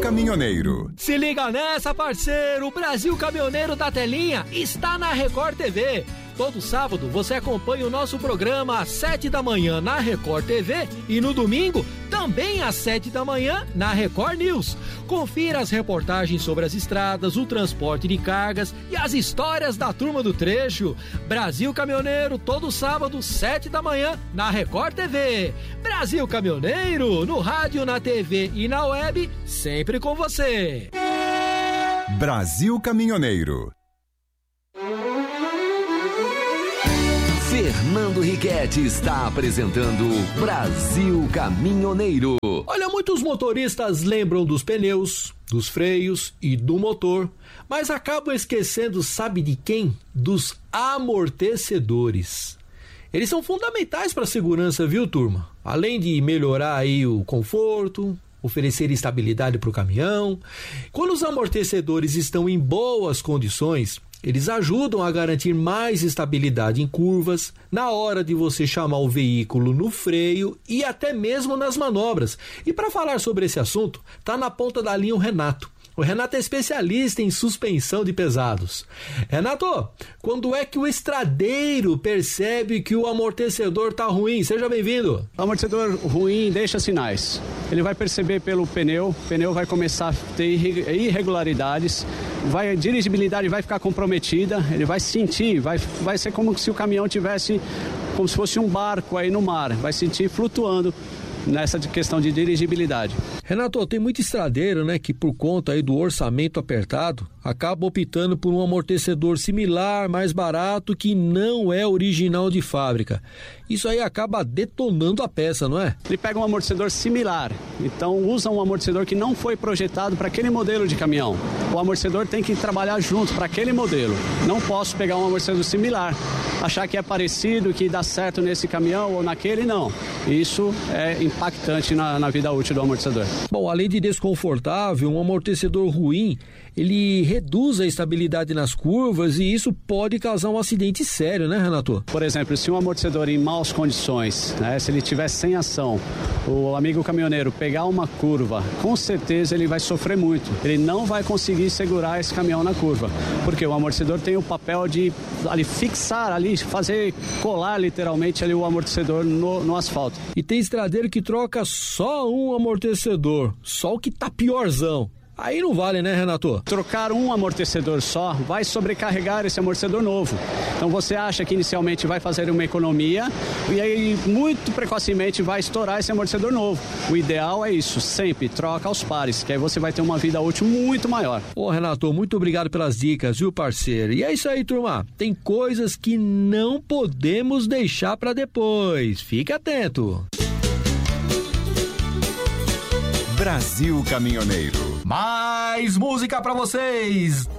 Caminhoneiro. Se liga nessa, parceiro! O Brasil Caminhoneiro da Telinha está na Record TV. Todo sábado você acompanha o nosso programa às 7 da manhã na Record TV e no domingo também às 7 da manhã na Record News. Confira as reportagens sobre as estradas, o transporte de cargas e as histórias da turma do trecho. Brasil Caminhoneiro, todo sábado, 7 da manhã na Record TV. Brasil Caminhoneiro, no rádio, na TV e na web, sempre com você. Brasil Caminhoneiro. Fernando Riquetti está apresentando Brasil Caminhoneiro. Olha, muitos motoristas lembram dos pneus, dos freios e do motor, mas acabam esquecendo, sabe de quem? Dos amortecedores. Eles são fundamentais para a segurança, viu, turma? Além de melhorar aí o conforto, oferecer estabilidade para o caminhão. Quando os amortecedores estão em boas condições, eles ajudam a garantir mais estabilidade em curvas, na hora de você chamar o veículo no freio e até mesmo nas manobras. E para falar sobre esse assunto, tá na ponta da linha o Renato. O Renato é especialista em suspensão de pesados. Renato, quando é que o estradeiro percebe que o amortecedor tá ruim? Seja bem-vindo. O amortecedor ruim deixa sinais. Ele vai perceber pelo pneu, o pneu vai começar a ter irregularidades, a dirigibilidade vai ficar comprometida, ele vai sentir, vai ser como se o caminhão tivesse, como se fosse um barco aí no mar, vai sentir flutuando nessa questão de dirigibilidade. Renato, tem muito estradeiro, né, que por conta aí do orçamento apertado, acaba optando por um amortecedor similar, mais barato, que não é original de fábrica. Isso aí acaba detonando a peça, não é? Ele pega um amortecedor similar, então usa um amortecedor que não foi projetado para aquele modelo de caminhão. O amortecedor tem que trabalhar junto para aquele modelo. Não posso pegar um amortecedor similar, achar que é parecido, que dá certo nesse caminhão ou naquele, não. Isso é impactante na vida útil do amortecedor. Bom, além de desconfortável, um amortecedor ruim, ele reduz a estabilidade nas curvas e isso pode causar um acidente sério, né, Renato? Por exemplo, se um amortecedor em maus condições, né, se ele estiver sem ação, o amigo caminhoneiro pegar uma curva, com certeza ele vai sofrer muito. Ele não vai conseguir segurar esse caminhão na curva, porque o amortecedor tem o papel de ali fixar, ali fazer colar literalmente ali o amortecedor no asfalto. E tem estradeiro que troca só um amortecedor, só o que tá piorzão. Aí não vale, né, Renato? Trocar um amortecedor só vai sobrecarregar esse amortecedor novo. Então você acha que inicialmente vai fazer uma economia e aí muito precocemente vai estourar esse amortecedor novo. O ideal é isso, sempre troca aos pares, que aí você vai ter uma vida útil muito maior. Ô, Renato, muito obrigado pelas dicas, viu, parceiro? E é isso aí, turma. Tem coisas que não podemos deixar para depois. Fique atento. Brasil Caminhoneiro. Mais música pra vocês!